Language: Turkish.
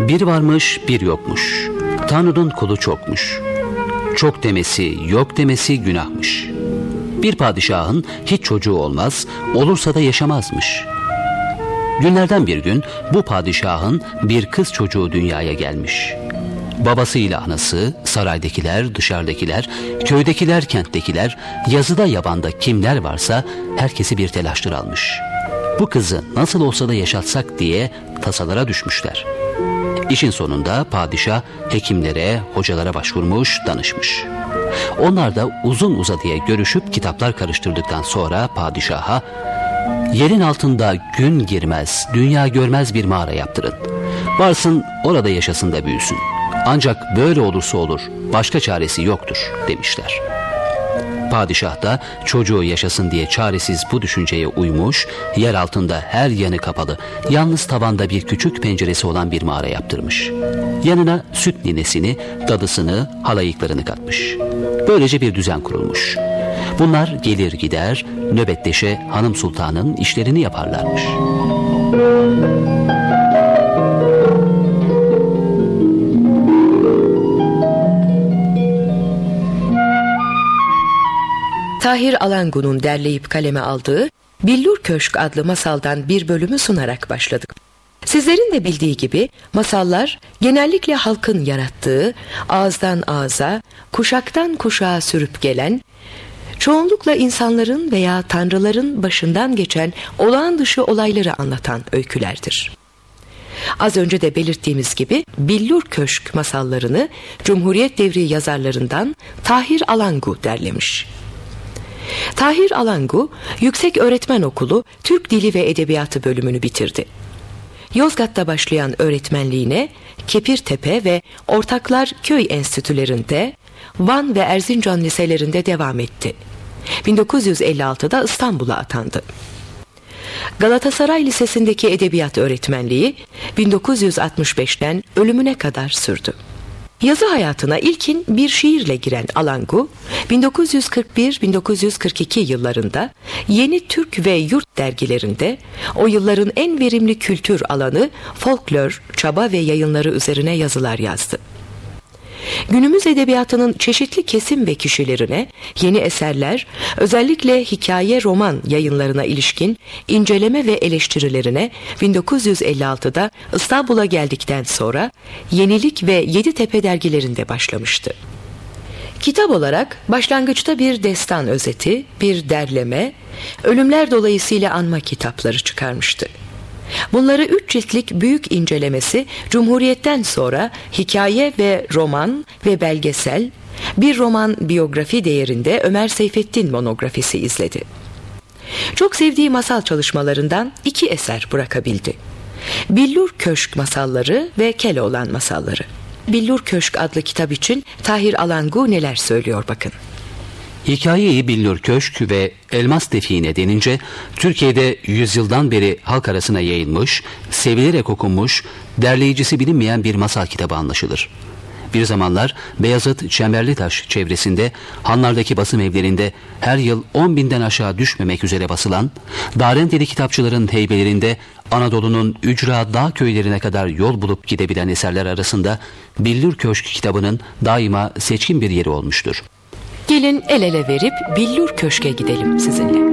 Bir varmış bir yokmuş. Tanrı'nın kulu çokmuş. Çok demesi yok demesi günahmış. Bir padişahın hiç çocuğu olmaz, olursa da yaşamazmış. Günlerden bir gün bu padişahın bir kız çocuğu dünyaya gelmiş. Babasıyla anası, saraydakiler, dışarıdakiler, köydekiler, kenttekiler, yazıda yabanda kimler varsa herkesi bir telaştır almış. Bu kızı nasıl olsa da yaşatsak diye tasalara düşmüşler. İşin sonunda padişah hekimlere, hocalara başvurmuş, danışmış. Onlar da uzun uzadıya görüşüp kitaplar karıştırdıktan sonra padişaha yerin altında gün girmez, dünya görmez bir mağara yaptırın. Varsın orada yaşasın da büyüsün. Ancak böyle olursa olur, başka çaresi yoktur demişler. Padişah da çocuğu yaşasın diye çaresiz bu düşünceye uymuş, yer altında her yanı kapalı, yalnız tavanda bir küçük penceresi olan bir mağara yaptırmış. Yanına süt ninesini, dadısını, halayıklarını katmış. Böylece bir düzen kurulmuş. Bunlar gelir gider, nöbetleşe hanım sultanın işlerini yaparlarmış. Tahir Alangu'nun derleyip kaleme aldığı Billur Köşk adlı masaldan bir bölümü sunarak başladık. Sizlerin de bildiği gibi masallar genellikle halkın yarattığı, ağızdan ağza, kuşaktan kuşağa sürüp gelen, çoğunlukla insanların veya tanrıların başından geçen olağan dışı olayları anlatan öykülerdir. Az önce de belirttiğimiz gibi Billur Köşk masallarını Cumhuriyet devri yazarlarından Tahir Alangu derlemiş. Tahir Alangu, Yüksek Öğretmen Okulu Türk Dili ve Edebiyatı bölümünü bitirdi. Yozgat'ta başlayan öğretmenliğine Kepirtepe ve Ortaklar Köy Enstitülerinde, Van ve Erzincan liselerinde devam etti. 1956'da İstanbul'a atandı. Galatasaray Lisesi'ndeki edebiyat öğretmenliği 1965'ten ölümüne kadar sürdü. Yazı hayatına ilkin bir şiirle giren Alangu, 1941-1942 yıllarında Yeni Türk ve Yurt dergilerinde o yılların en verimli kültür alanı folklor, çaba ve yayınları üzerine yazılar yazdı. Günümüz edebiyatının çeşitli kesim ve kişilerine yeni eserler, özellikle hikaye roman yayınlarına ilişkin inceleme ve eleştirilerine 1956'da İstanbul'a geldikten sonra Yenilik ve Yeditepe dergilerinde başlamıştı. Kitap olarak başlangıçta bir destan özeti, bir derleme, ölümler dolayısıyla anma kitapları çıkarmıştı. Bunları 3 ciltlik büyük incelemesi Cumhuriyet'ten sonra hikaye ve roman ve belgesel, bir roman biyografi değerinde Ömer Seyfettin monografisi izledi. Çok sevdiği masal çalışmalarından 2 eser bırakabildi. Billur Köşk masalları ve Keloğlan masalları. Billur Köşk adlı kitap için Tahir Alangu neler söylüyor bakın. Hikayeyi Billur Köşk ve Elmas Define denince Türkiye'de yüzyıldan beri halk arasına yayılmış, sevilerek okunmuş, derleyicisi bilinmeyen bir masal kitabı anlaşılır. Bir zamanlar Beyazıt Çemberlitaş çevresinde hanlardaki basım evlerinde her yıl 10.000'den aşağı düşmemek üzere basılan, Darendeli kitapçıların heybelerinde Anadolu'nun ücra dağ köylerine kadar yol bulup gidebilen eserler arasında Billur Köşk kitabının daima seçkin bir yeri olmuştur. Gelin el ele verip Billur Köşk'e gidelim sizinle.